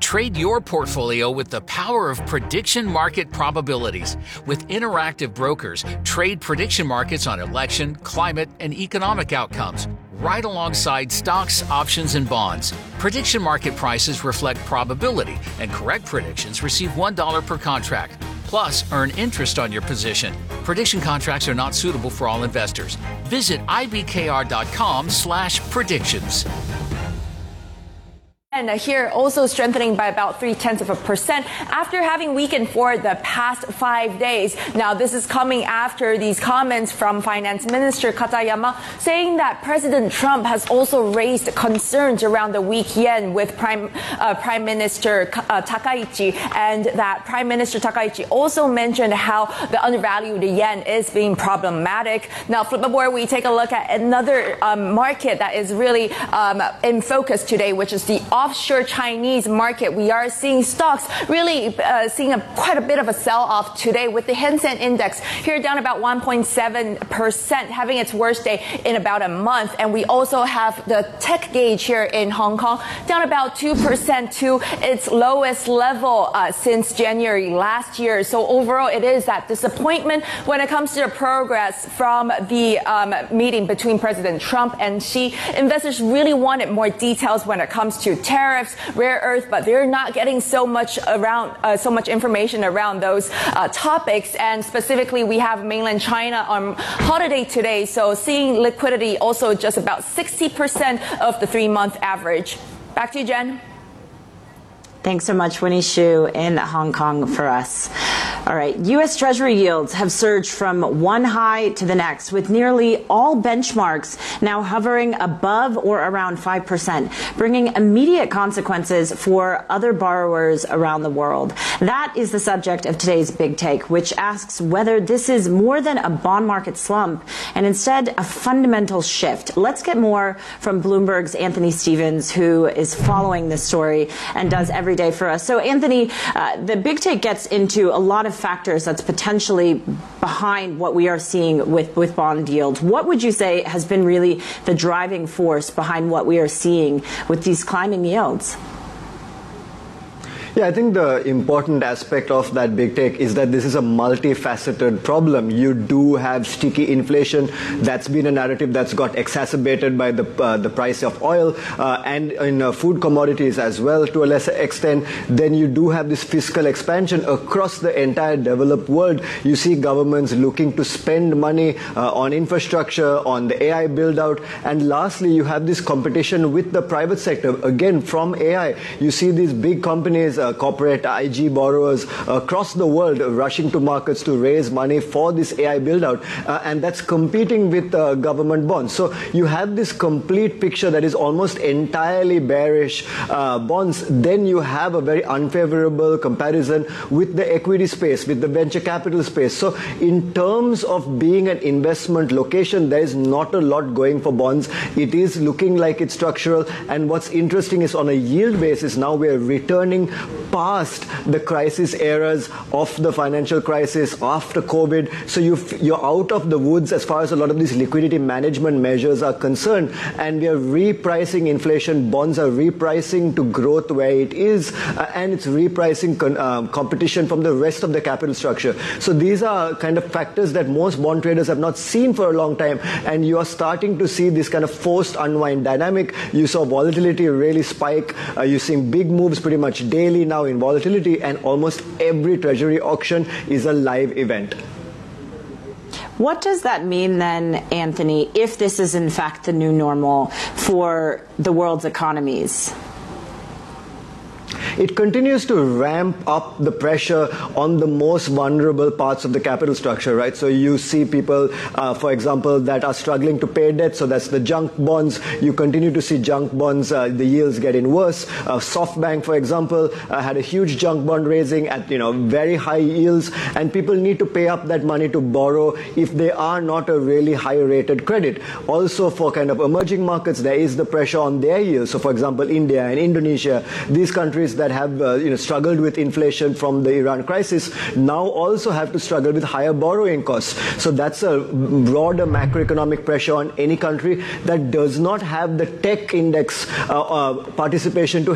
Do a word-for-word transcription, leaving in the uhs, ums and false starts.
Trade your portfolio with the power of prediction market probabilities. With interactive brokers, trade prediction markets on election, climate, and economic outcomes, right alongside stocks, options, and bonds. Prediction market prices reflect probability, and correct predictions receive one dollar per contract. Plus, earn interest on your position. Prediction contracts are not suitable for all investors. Visit ibkr.com slash predictions. And here also strengthening by about three tenths of a percent after having weakened for the past five days. Now, this is coming after these comments from Finance Minister Katayama saying that President Trump has also raised concerns around the weak yen with Prime uh, Prime Minister uh, Takaichi, and that Prime Minister Takaichi also mentioned how the undervalued yen is being problematic. Now, flip aboard, we take a look at another um, market that is really um, in focus today, which is the offshore Chinese market. We are seeing stocks really uh, seeing a, quite a bit of a sell-off today, with the Hang Seng Index here down about one point seven percent, having its worst day in about a month. And we also have the tech gauge here in Hong Kong down about two percent to its lowest level uh, since January last year. So overall, it is that disappointment when it comes to the progress from the um, meeting between President Trump and Xi. Investors really wanted more details when it comes to tariffs, rare earth, but they're not getting so much around, uh, so much information around those uh, topics. And specifically, we have mainland China on holiday today, so seeing liquidity also just about sixty percent of the three-month average. Back to you, Jen. Thanks so much, Winnie Xu in Hong Kong for us. All right, U S Treasury yields have surged from one high to the next, with nearly all benchmarks now hovering above or around five percent, bringing immediate consequences for other borrowers around the world. That is the subject of today's Big Take, which asks whether this is more than a bond market slump and instead a fundamental shift. Let's get more from Bloomberg's Anthony Stevens, who is following this story and does every day for us. So, Anthony, uh, the Big Take gets into a lot of factors that's potentially behind what we are seeing with, with bond yields. What would you say has been really the driving force behind what we are seeing with these climbing yields? Yeah, I think the important aspect of that Big Take is that this is a multifaceted problem. You do have sticky inflation. That's been a narrative that's got exacerbated by the uh, the price of oil uh, and in uh, food commodities as well to a lesser extent. Then you do have this fiscal expansion across the entire developed world. You see governments looking to spend money uh, on infrastructure, on the A I build out. And lastly, you have this competition with the private sector. Again, from A I, you see these big companies, uh, corporate I G borrowers across the world rushing to markets to raise money for this A I build out, uh, and that's competing with uh, government bonds. So you have this complete picture that is almost entirely bearish uh, bonds. Then you have a very unfavorable comparison with the equity space, with the venture capital space. So in terms of being an investment location, there is not a lot going for bonds. It is looking like it's structural. And what's interesting is on a yield basis, now we're returning past the crisis eras of the financial crisis after COVID. So you've, you're out of the woods as far as a lot of these liquidity management measures are concerned. And we are repricing inflation. Bonds are repricing to growth where it is. Uh, and it's repricing con, uh, competition from the rest of the capital structure. So these are kind of factors that most bond traders have not seen for a long time. And you are starting to see this kind of forced unwind dynamic. You saw volatility really spike. Uh, you're seeing big moves pretty much daily now in volatility, and almost every treasury auction is a live event. What does that mean then, Anthony, if this is in fact the new normal for the world's economies? It continues to ramp up the pressure on the most vulnerable parts of the capital structure, right? So you see people, uh, for example, that are struggling to pay debt. So that's the junk bonds. You continue to see junk bonds, uh, the yields getting worse. Uh, SoftBank, for example, uh, had a huge junk bond raising at, you know, very high yields. And people need to pay up that money to borrow if they are not a really high rated credit. Also, for kind of emerging markets, there is the pressure on their yields. So, for example, India and Indonesia, these countries that have uh, you know struggled with inflation from the Iran crisis now also have to struggle with higher borrowing costs. So that's a broader macroeconomic pressure on any country that does not have the tech index uh, uh, participation to